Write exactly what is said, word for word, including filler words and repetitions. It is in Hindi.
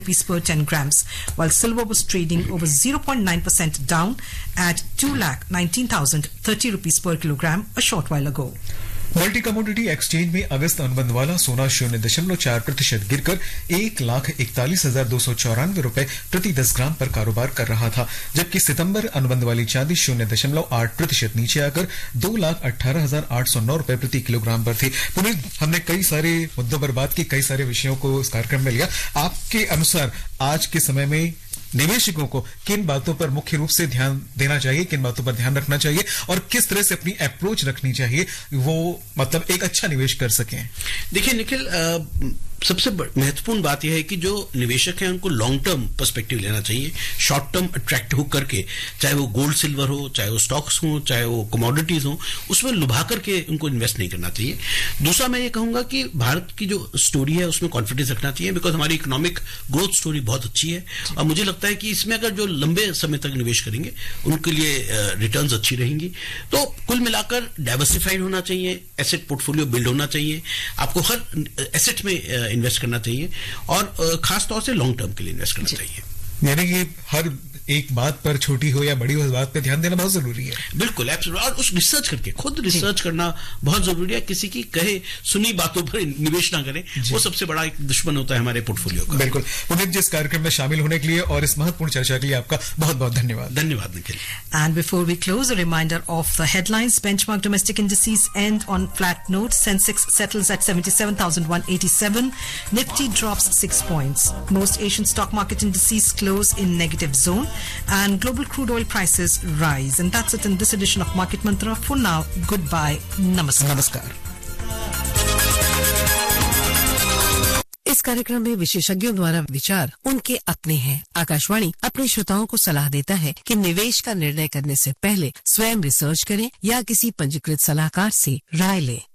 rupees per ten grams, while silver was trading over zero point nine percent down at two lakh nineteen thousand thirty rupees per kilogram a short while ago. Multi commodity exchange में अगस्त अनुबंध वाला सोना शून्य दशमलव चार प्रतिशत गिरकर एक लाख इकतालीस हजार दो सौ चौरानवे रुपए प्रति दस ग्राम पर कारोबार कर रहा था, जबकि सितंबर अनुबंध वाली चांदी शून्य दशमलव आठ प्रतिशत नीचे आकर दो लाख अठारह हजार आठ सौ नौ रुपए प्रति किलोग्राम पर थी। पुनीत, हमने कई सारे मुद्दों पर बात की, कई सारे विषयों को इस कार्यक्रम में लिया। आपके अनुसार आज के समय में निवेशकों को किन बातों पर मुख्य रूप से ध्यान देना चाहिए, किन बातों पर ध्यान रखना चाहिए और किस तरह से अपनी अप्रोच रखनी चाहिए, वो मतलब एक अच्छा निवेश कर सकें? देखिए निखिल, आ, सबसे महत्वपूर्ण बात यह है कि जो निवेशक हैं उनको लॉन्ग टर्म पर्सपेक्टिव लेना चाहिए, शॉर्ट टर्म अट्रैक्ट होकर के, चाहे वो गोल्ड सिल्वर हो, चाहे वो स्टॉक्स हो, चाहे वो कमोडिटीज हो, उसमें लुभा करके उनको इन्वेस्ट नहीं करना चाहिए। दूसरा मैं ये कहूंगा कि भारत की जो स्टोरी है उसमें कॉन्फिडेंस रखना चाहिए, बिकॉज हमारी इकोनॉमिक ग्रोथ स्टोरी बहुत अच्छी है और मुझे लगता है कि इसमें अगर जो लंबे समय तक निवेश करेंगे उनके लिए रिटर्न्स अच्छी रहेंगी। तो कुल मिलाकर डाइवर्सिफाइड होना चाहिए, एसेट पोर्टफोलियो बिल्ड होना चाहिए, आपको हर एसेट में इन्वेस्ट करना चाहिए और खास तौर से लॉन्ग टर्म के लिए इन्वेस्ट करना चाहिए। यानी कि हर एक बात पर, छोटी हो या बड़ी हो, उस बात पर ध्यान देना बहुत जरूरी है। बिल्कुल, एब्सोल्युटली। और उस रिसर्च करके, खुद रिसर्च करना बहुत जरूरी है। किसी की कहे सुनी बातों पर निवेश ना करें, वो सबसे बड़ा एक दुश्मन होता है हमारे पोर्टफोलियो का। बिल्कुल। पुनीत जी, इस कार्यक्रम में शामिल होने के लिए और इस महत्वपूर्ण चर्चा के लिए आपका बहुत बहुत धन्यवाद। धन्यवाद Nikhil. And before we close, a reminder of the headlines. Benchmark domestic indices end on flat note. Sensex settles at seventy-seven thousand one hundred eighty-seven. Nifty drops six points. Most Asian stock market indices close in negative zone. And global crude oil prices rise. And that's it in this edition of Market Mantra. For now, goodbye. Namaskar. नमस्कार। इस कार्यक्रम में विशेषज्ञों द्वारा विचार उनके अपने हैं। आकाशवाणी अपने श्रोताओं को सलाह देता है कि निवेश का निर्णय करने से पहले स्वयं रिसर्च करें या किसी पंजीकृत सलाहकार से राय लें।